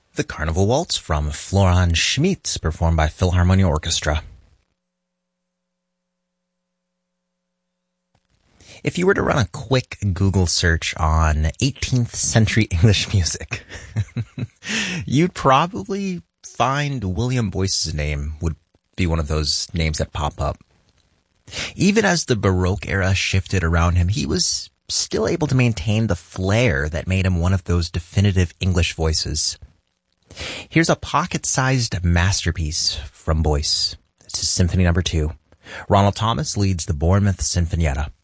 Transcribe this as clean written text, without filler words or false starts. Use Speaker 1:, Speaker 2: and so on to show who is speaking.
Speaker 1: The Carnival Waltz from Florian Schmitz, performed by Philharmonia Orchestra. If you were to run a quick Google search on 18th century English music, you'd probably find William Boyce's name would be one of those names that pop up. Even as the Baroque era shifted around him, he was still able to maintain the flair that made him one of those definitive English voices. Here's a pocket-sized masterpiece from Boyce. This is Symphony No. 2. Ronald Thomas leads the Bournemouth Sinfonietta.